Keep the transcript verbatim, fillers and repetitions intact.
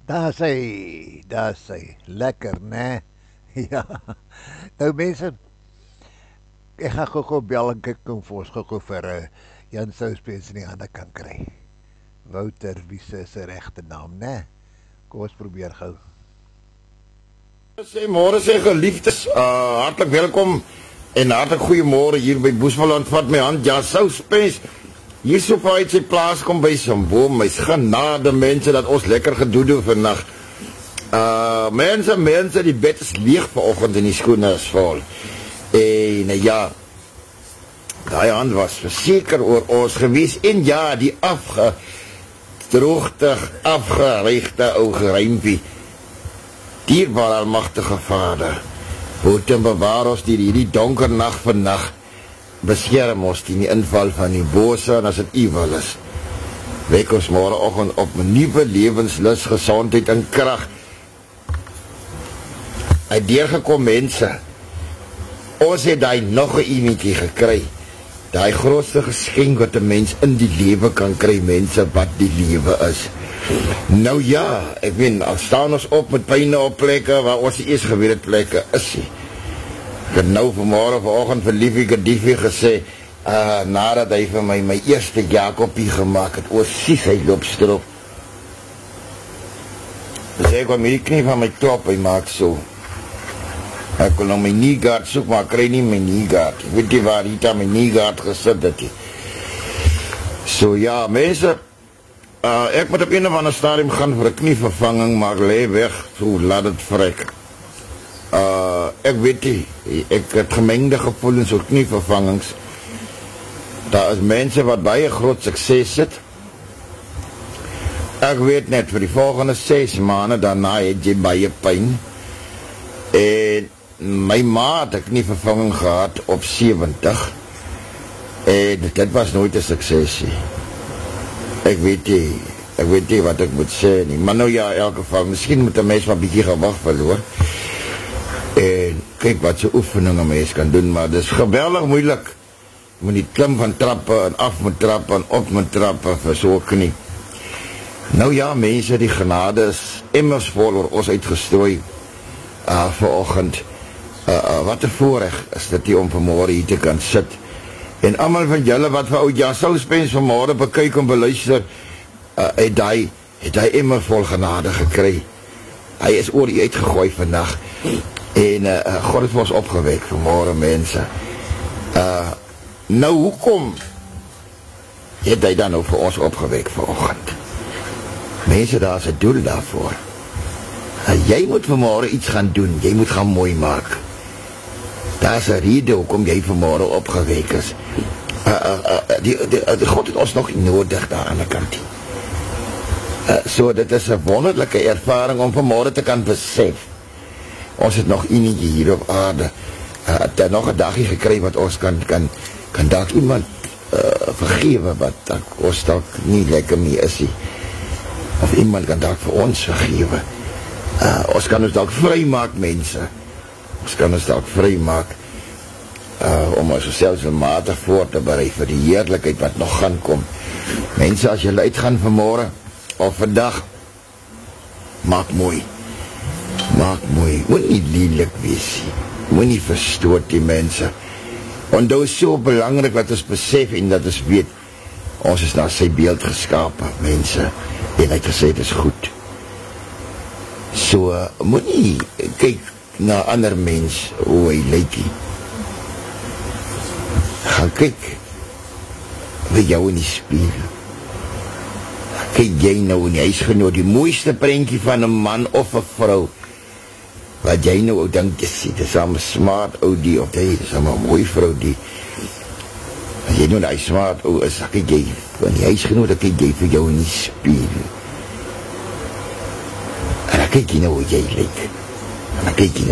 Daar sê, daar sê, lekker, né? Ja, nou mense, ek gaan gou-gou bel en kyk of ons gou-gou vir uh, Jan Souspens in die hande kan kry. Wouter, wie se sy regte naam, né? Kom ons probeer gou. Sê môre sê geliefdes, uh, hartlik welkom en hartlik goeiemôre hier by Boesmanland. Vat my hand, Jan Souspens. Hier so vir uit sy plaas kom by Samboom, my's genade mense dat ons lekker gedoen doen vandag. Uh, mense, mense, die bed is leeg vanoggend en die skoene is vol. En ja, daai hand was verseker oor ons gewees en ja, die afgedroogtig, afgeregte ou geruimpie. Dierbaar almagtige Vader, hoed en bewaar ons die hierdie donker nacht vannacht, beskerm ons teen die inval van die bose en as het evil is. Wek ons morgenoggend op nuwe lewenslus, gesondheid en krag. Uit deurgekom mense, ons het daai nog 'n enetjie gekry. Daai grootste geskenk wat 'n mens in die lewe kan kry, mense, wat die lewe is. Nou ja, ek weet, al staan ons op met pyne op plekke waar ons eers geweet het plekke is nie. Ek het nou vanmorgen vanoggend vir Liefie Gediefie gesê, uh, nadat hy vir my my eerste Jacobie gemaakt het, oor sies hy loopstrop. Dus ek kwam hierdie knie van my klop, hy maak so. Ek wil nou my kneeguard soek, maar ek kry nie my kneeguard. Ek weet nie waar Rita my kneeguard gesit het. So ja, mense, uh, ek moet op een of ander stadium gaan vir 'n knievervanging, maar ek lê weg, so laat het vrek. Uh, ek weet nie, ek het gemengde gevoelens oor knievervangings. Daar is mense wat baie groot sukses het. Ek weet net, vir die volgende ses maande, daarna het jy baie pyn. En my ma het 'n knievervanging gehad op sewentig. En dit was nooit 'n sukses nie. Ek weet nie, ek weet nie wat ek moet sê nie. Maar nou ja, in elk geval, miskien moet 'n mens maar 'n bietjie gewig verloor. En kyk wat so oefeninge mens kan doen, maar dit is geweldig moeilik. Jy moet nie klim van trappe en af met trappe en op met trappe vir so 'n knie. Nou ja, mense, die genade is immers vol oor ons uitgestrooi uh, vanoggend. Uh, uh, wat 'n voorreg is dit hier om vanmôre hier te kan sit. En almal van julle wat vir ou Jan Souspens vanmôre bekyk en beluister, uh, het hy het hy immer vol genade gekry. Hy is oor die uitgegooi vandag. En uh, God het ons opgewek vanmôre mense. Uh, nou hoekom het hy dan nou vir ons opgewek vanoggend? Mense, daar is 'n doel daarvoor. Uh, jy moet vanmôre iets gaan doen. Jy moet gaan mooi maak. Daar is 'n rede hoekom jy vanmôre opgewek is. Uh, uh, uh, die, die, die God het ons nog nodig daar aan die kant. Uh, so dit is 'n wonderlike ervaring om vanmôre te kan besef. Ons het nog enetjie hier op aarde. Uh, het er nog 'n dagie gekry wat ons kan kan kan dalk iemand uh, vergewe wat dalk ons dalk nie lekker mee is nie. Of iemand kan dalk vir ons vergewe. Uh, ons kan ons dalk vrymaak, mense. Ons kan ons dalk vrymaak uh, om ons selfs matig voor te berei vir die heerlikheid wat nog gaan kom. Mense, as julle uitgaan vanmôre of vandag, maak mooi. Maak mooi. Moet nie lelik wees nie. Moet nie verstoot die mense. Want dit is so belangrik dat ons besef en dat ons weet, ons is na sy beeld geskape, mense. En hy het gesê, dit is goed. So, uh, moet nie kyk na ander mens, hoe hy lyk nie. Gaan kyk vir jou in die spiegel. Kyk jy nou in die huisgenoot, die mooiste prentjie van 'n man of 'n vrou, wat jy nou ook dink, dit is al 'n smart ou die, of dit is al 'n mooi vrou die. As jy nou die smart ou is, kyk jy van die huisgenoot, dan kyk jy vir jou in die spiegel. En dan kyk jy nou hoe jy lyk. En dan kyk jy